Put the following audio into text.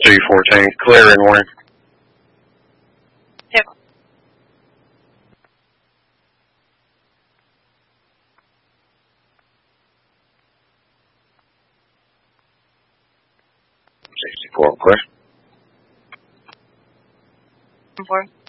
214, clear and warning. Yep. '64, clear. 4.